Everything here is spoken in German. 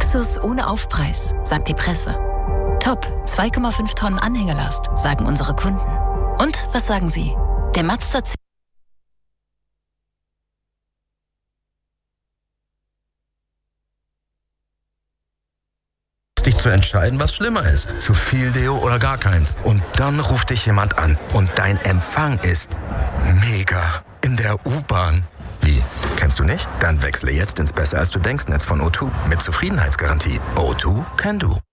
Luxus ohne Aufpreis, sagt die Presse. Top, 2,5 Tonnen Anhängelast, sagen unsere Kunden. Und was sagen Sie? Der Mazda dich zu entscheiden, was schlimmer ist. Zu viel Deo oder gar keins. Und dann ruft dich jemand an und dein Empfang ist mega. In der U-Bahn. Wie? Kennst du nicht? Dann wechsle jetzt ins Besser als du denkst Netz von O2 mit Zufriedenheitsgarantie. O2 can do.